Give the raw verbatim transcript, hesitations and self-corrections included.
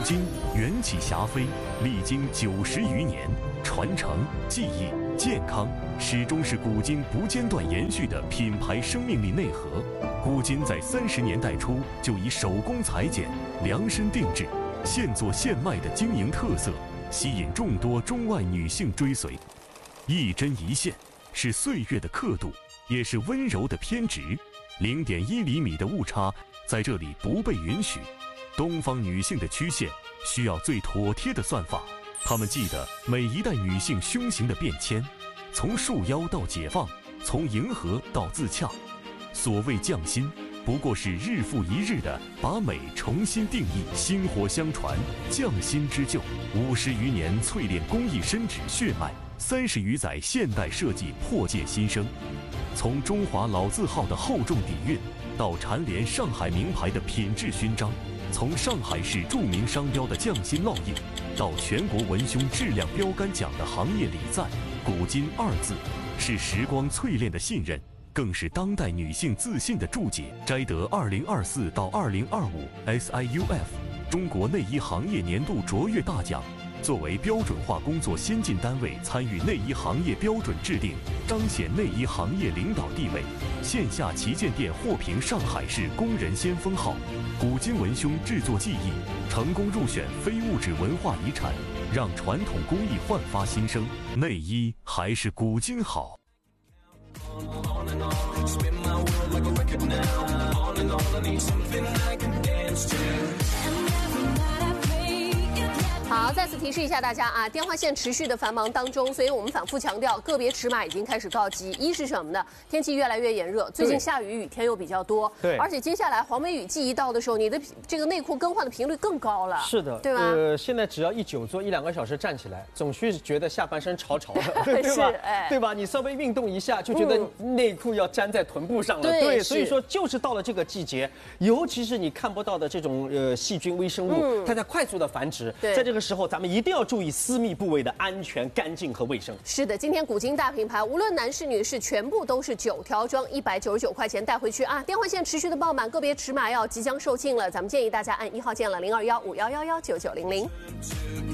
今缘起霞飞，历经九十余年，传承、技艺、健康，始终是古今不间断延续的品牌生命力内核。古今在三十年代初就以手工裁剪、量身定制、现做现卖的经营特色，吸引众多中外女性追随。一针一线，是岁月的刻度，也是温柔的偏执。零点一厘米的误差，在这里不被允许。东方女性的曲线需要最妥帖的算法。她们记得每一代女性胸型的变迁，从束腰到解放，从迎合到自洽。所谓匠心，不过是日复一日的把美重新定义，薪火相传，匠心织就。五十余年淬炼工艺深植血脉，三十余载现代设计破界新生。从中华老字号的厚重底蕴，到蝉联上海名牌的品质勋章，从上海市著名商标的匠心烙印，到全国文胸质量标杆奖的行业礼赞，古今二字是时光淬炼的信任，更是当代女性自信的注解。摘得二零二四到二零二五 S I U F 中国内衣行业年度卓越大奖。作为标准化工作先进单位，参与内衣行业标准制定，彰显内衣行业领导地位。线下旗舰店获评上海市工人先锋号。古今文胸制作技艺成功入选非物质文化遗产，让传统工艺焕发新生。内衣还是古今好。 好，再次提示一下大家啊，电话线持续的繁忙当中，所以我们反复强调，个别尺码已经开始告急。一是什么呢？天气越来越炎热，最近下雨雨天又比较多， 对， 而且接下来黄梅雨季一到的时候，你的这个内裤更换的频率更高了。 是的， 对吧？ 呃，现在只要一久坐一两个小时站起来，总是觉得下半身潮潮的，对吧？ 哎， 对吧？你稍微运动一下，就觉得内裤要粘在臀部上了。 对， 对，所以说就是到了这个季节，尤其是你看不到的这种呃细菌微生物，嗯、它在快速的繁殖。在这个时候，咱们一定要注意私密部位的安全、干净和卫生。 是的，今天古今大品牌，无论男士女士，全部都是九条装，一百九十九块钱带回去啊！电话线持续的爆满，个别尺码要即将售罄了，咱们建议大家按一号键了，零二幺五幺幺幺九九零零。